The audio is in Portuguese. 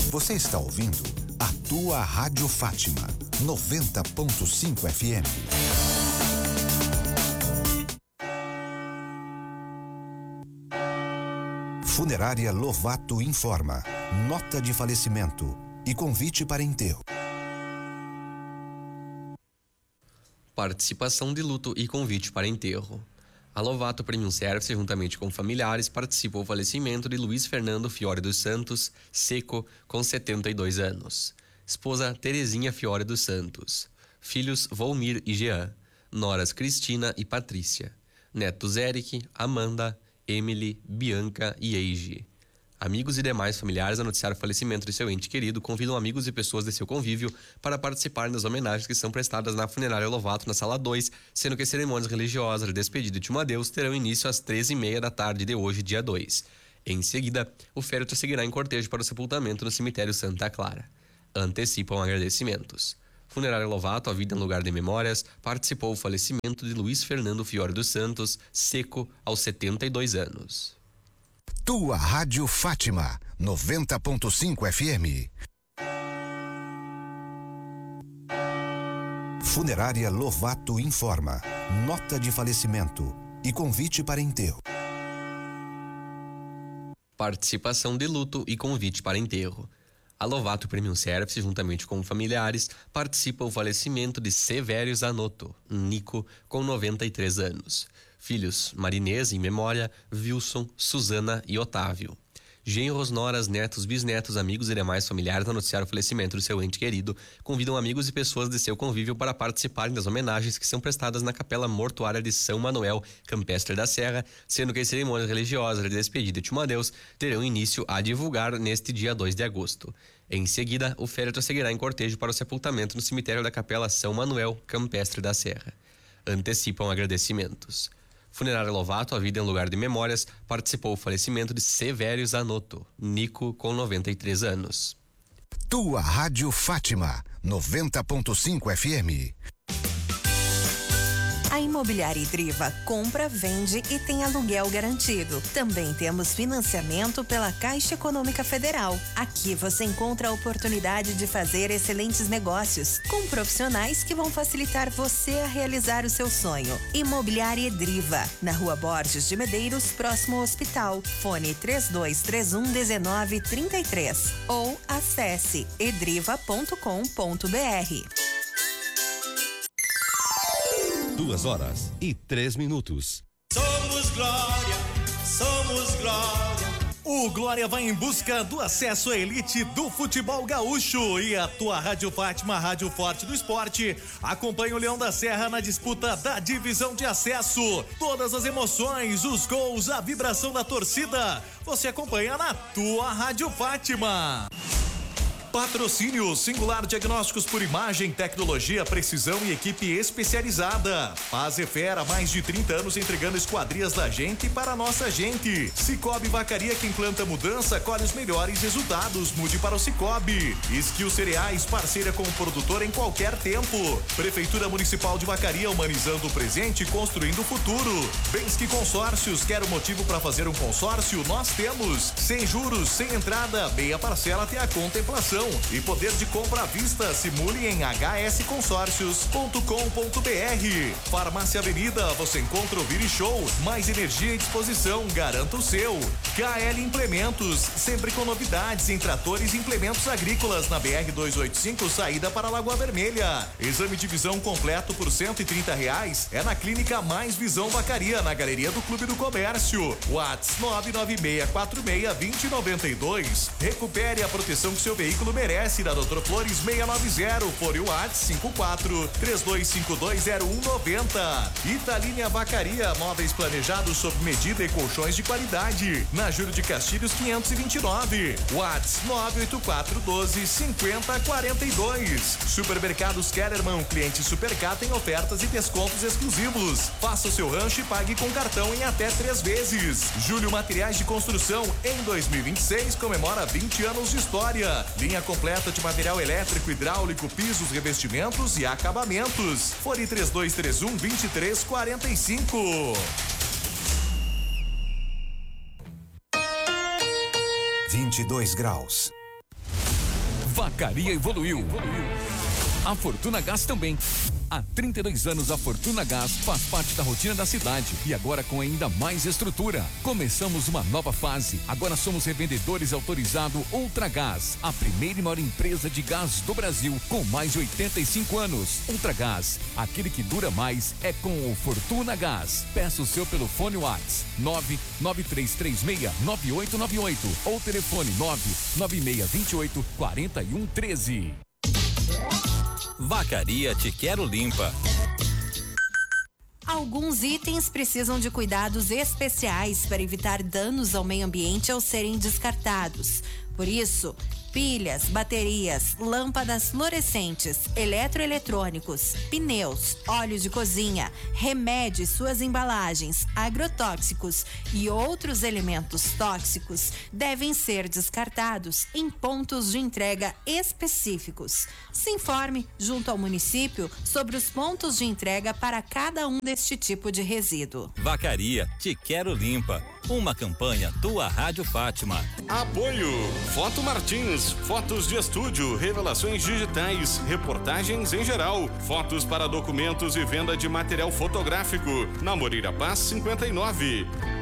Você está ouvindo a tua Rádio Fátima 90.5 FM. Funerária Lovato informa: nota de falecimento e convite para enterro. Participação de luto e convite para enterro. A Lovato Premium Service, juntamente com familiares, participou do falecimento de Luiz Fernando Fiore dos Santos, Seco, com 72 anos. Esposa Terezinha Fiore dos Santos. Filhos Volmir e Jean. Noras Cristina e Patrícia. Netos Eric, Amanda, Emily, Bianca e Eiji. Amigos e demais familiares a noticiar o falecimento de seu ente querido convidam amigos e pessoas de seu convívio para participar das homenagens que são prestadas na Funerária Lovato, na Sala 2, sendo que as cerimônias religiosas de despedida e de um adeus terão início às 13h30 da tarde de hoje, dia 2. Em seguida, o féretro seguirá em cortejo para o sepultamento no cemitério Santa Clara. Antecipam agradecimentos. Funerária Lovato, a vida em lugar de memórias, participou do falecimento de Luiz Fernando Fiore dos Santos, Seco, aos 72 anos. Tua Rádio Fátima 90.5 FM. Funerária Lovato informa: nota de falecimento e convite para enterro. Participação de luto e convite para enterro. A Lovato Premium Service, juntamente com familiares, participa do falecimento de Sevérios Zanotto, Nico, com 93 anos. Filhos Marinês, em memória, Wilson, Suzana e Otávio. Genros, noras, netos, bisnetos, amigos e demais familiares a noticiar o falecimento do seu ente querido convidam amigos e pessoas de seu convívio para participarem das homenagens que são prestadas na Capela Mortuária de São Manuel, Campestre da Serra, sendo que as cerimônias religiosas de despedida de um adeus terão início a divulgar neste dia 2 de agosto. Em seguida, o féretro seguirá em cortejo para o sepultamento no cemitério da Capela São Manuel, Campestre da Serra. Antecipam agradecimentos. Funerária Lovato, a vida em lugar de memórias, participou do falecimento de Sevérios Zanotto, Nico, com 93 anos. Tua Rádio Fátima 90.5 FM. A Imobiliária Idriva compra, vende e tem aluguel garantido. Também temos financiamento pela Caixa Econômica Federal. Aqui você encontra a oportunidade de fazer excelentes negócios com profissionais que vão facilitar você a realizar o seu sonho. Imobiliária Idriva, na Rua Borges de Medeiros, próximo ao hospital. Fone 3231-1933 ou acesse edriva.com.br. 2h03. Somos Glória, somos Glória. O Glória vai em busca do acesso à elite do futebol gaúcho e a tua Rádio Fátima, Rádio Forte do Esporte, acompanha o Leão da Serra na disputa da divisão de acesso. Todas as emoções, os gols, a vibração da torcida, você acompanha na tua Rádio Fátima. Patrocínio Singular Diagnósticos por Imagem, Tecnologia, Precisão e equipe especializada. Fazer há mais de 30 anos entregando esquadrias da gente para a nossa gente. Cicobi Vacaria, quem planta mudança, colhe os melhores resultados. Mude para o Cicobi. Skill Cereais, parceira com o produtor em qualquer tempo. Prefeitura Municipal de Vacaria, humanizando o presente e construindo o futuro. Bensky Consórcios, quer um motivo para fazer um consórcio? Nós temos. Sem juros, sem entrada, meia parcela até a contemplação. E poder de compra à vista, simule em hsconsórcios.com.br. Farmácia Avenida, você encontra o Vire Show, mais energia e disposição, garanta o seu. KL Implementos, sempre com novidades em tratores e implementos agrícolas na BR 285, saída para Lagoa Vermelha. Exame de visão completo por R$130 é na Clínica Mais Visão Vacaria, na Galeria do Clube do Comércio. WhatsApp 996462092. Recupere a proteção que seu veículo merece, da Dr. Flores 690, por WhatsApp 54-32520190. Italinha Vacaria, móveis planejados sob medida e colchões de qualidade, na Júlio de Castilhos 529. WhatsApp 98412-5042. Supermercados Kellerman, cliente Supercar tem ofertas e descontos exclusivos. Faça o seu rancho e pague com cartão em até 3 vezes. Júlio Materiais de Construção, em 2026 comemora 20 anos de história. Linha completa de material elétrico, hidráulico, pisos, revestimentos e acabamentos. Fone 3231-2345. 22 graus. Vacaria evoluiu. A Fortuna Gás também. Há 32 anos a Fortuna Gás faz parte da rotina da cidade e agora com ainda mais estrutura. Começamos uma nova fase. Agora somos revendedores autorizado Ultragás, a primeira e maior empresa de gás do Brasil com mais de 85 anos. Ultragás, aquele que dura mais é com o Fortuna Gás. Peça o seu pelo fone WhatsApp 993369898 ou telefone 996284113. Vacaria Te Quero Limpa. Alguns itens precisam de cuidados especiais para evitar danos ao meio ambiente ao serem descartados. Por isso, pilhas, baterias, lâmpadas fluorescentes, eletroeletrônicos, pneus, óleo de cozinha, remédio e suas embalagens, agrotóxicos e outros elementos tóxicos devem ser descartados em pontos de entrega específicos. Se informe junto ao município sobre os pontos de entrega para cada um deste tipo de resíduo. Vacaria Te Quero Limpa. Uma campanha Tua Rádio Fátima. Apoio Foto Martins, fotos de estúdio, revelações digitais, reportagens em geral, fotos para documentos e venda de material fotográfico. Na Moreira Paz 59.